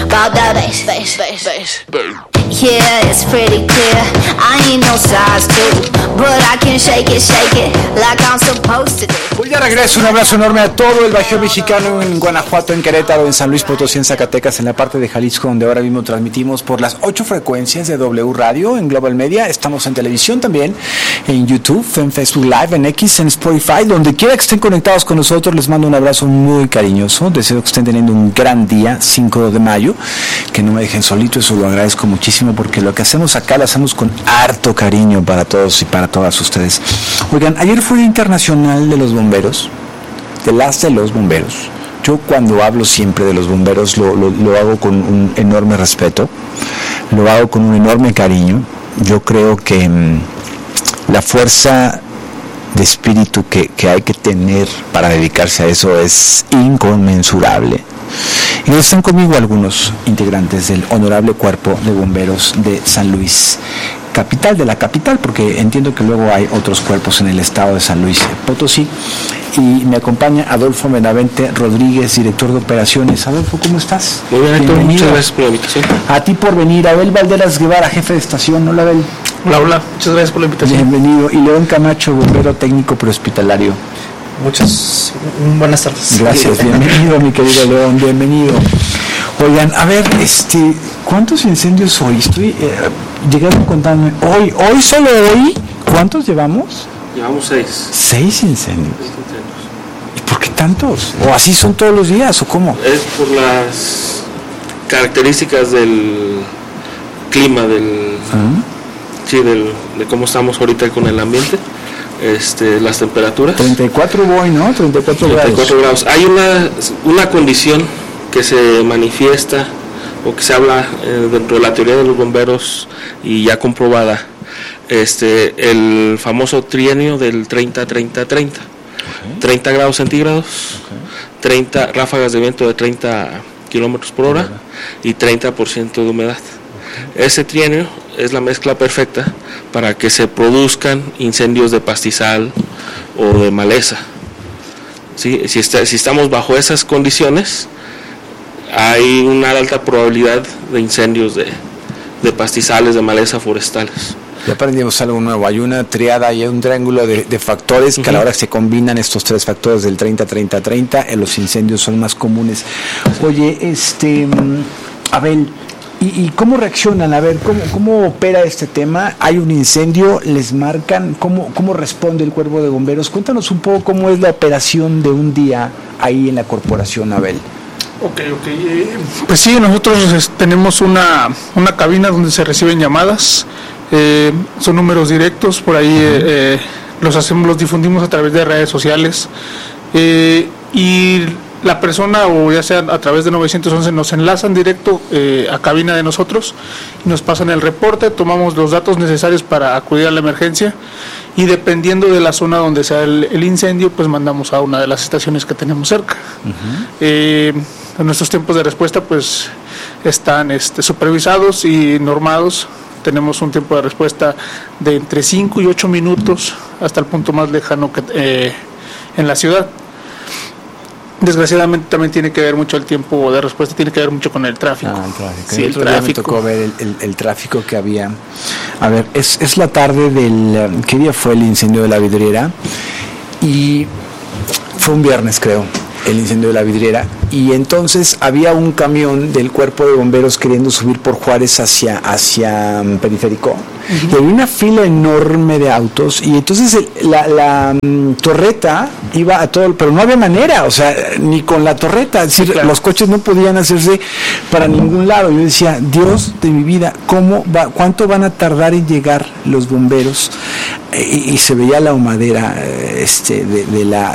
about that bass. Yeah, it's pretty clear. I ain't no size 2, but I can shake it like I'm supposed to do. Pues ya regreso, un abrazo enorme a todo el Bajío mexicano, en Guanajuato, en Querétaro, en San Luis Potosí, en Zacatecas, en la parte de Jalisco, donde ahora mismo transmitimos por las 8 frecuencias de W Radio, en Global Media. Estamos en televisión también, en YouTube, en Facebook Live, en X, en Spotify. Donde quiera que estén conectados con nosotros, les mando un abrazo muy cariñoso. Deseo que estén teniendo un gran día, 5 de mayo, que no me dejen solito, eso lo agradezco muchísimo, porque lo que hacemos acá lo hacemos con harto cariño para todos y para todas ustedes. Oigan, ayer fue el Día Internacional de los Bomberos, de los bomberos. Yo cuando hablo siempre de los bomberos lo hago con un enorme respeto, lo hago con un enorme cariño. Yo creo que la fuerza de espíritu que hay que tener para dedicarse a eso es inconmensurable. Y están conmigo algunos integrantes del honorable Cuerpo de Bomberos de San Luis, capital de la capital, porque entiendo que luego hay otros cuerpos en el estado de San Luis Potosí. Y me acompaña Adolfo Benavente Rodríguez, director de operaciones. Adolfo, ¿cómo estás? Muy bien, Héctor, muchas gracias por la invitación. A ti por venir. Abel Valderas Guevara, jefe de estación. Hola, Abel. Hola, muchas gracias por la invitación. Bienvenido. Y León Camacho, bombero técnico prehospitalario. Muchas buenas tardes. Gracias, bienvenido mi querido León, bienvenido. Oigan, a ver, ¿cuántos incendios hoy? Llegaron contando, solo hoy, ¿cuántos llevamos? Llevamos 6. 6 incendios. ¿Y por qué tantos? ¿O así son todos los días o cómo? Es por las características del clima, de cómo estamos ahorita con el ambiente. Las temperaturas 34 voy, ¿no? 34 grados. Hay una condición que se manifiesta o que se habla dentro de la teoría de los bomberos y ya comprobada, el famoso trienio del 30-30-30. Okay. 30 grados centígrados, okay. 30 ráfagas de viento de 30 kilómetros por hora y 30% de humedad. Okay. Ese trienio es la mezcla perfecta para que se produzcan incendios de pastizal o de maleza. ¿Sí? Si estamos bajo esas condiciones, hay una alta probabilidad de incendios de pastizales, de maleza forestales. Ya aprendimos algo nuevo, hay una triada y un triángulo de factores que a la hora que se combinan estos 3 factores del 30-30-30, los incendios son más comunes. Oye, Abel, ¿y cómo reaccionan? A ver, ¿cómo opera este tema? Hay un incendio, les marcan, ¿cómo responde el Cuerpo de Bomberos? Cuéntanos un poco cómo es la operación de un día ahí en la corporación, Abel. Ok. Pues sí, nosotros tenemos una cabina donde se reciben llamadas, son números directos, por ahí los difundimos a través de redes sociales, y la persona, o ya sea a través de 911, nos enlazan directo a cabina de nosotros y nos pasan el reporte, tomamos los datos necesarios para acudir a la emergencia y dependiendo de la zona donde sea el incendio, pues mandamos a una de las estaciones que tenemos cerca. Nuestros tiempos de respuesta pues están supervisados y normados. Tenemos un tiempo de respuesta de entre 5 y 8 minutos hasta el punto más lejano en la ciudad. Desgraciadamente también tiene que ver mucho el tiempo de respuesta, tiene que ver mucho con el tráfico. El tráfico. Sí, el otro día me tocó ver el tráfico que había. A ver, es la tarde del... ¿Qué día fue el incendio de la vidriera? Y fue un viernes, creo, el incendio de la vidriera. Y entonces había un camión del Cuerpo de Bomberos queriendo subir por Juárez hacia Periférico. Y había una fila enorme de autos y entonces la torreta iba a todo, pero no había manera, o sea, ni con la torreta, es decir, los coches no podían hacerse para ningún lado. Yo decía, Dios de mi vida, ¿cuánto van a tardar en llegar los bomberos? Y se veía la humadera de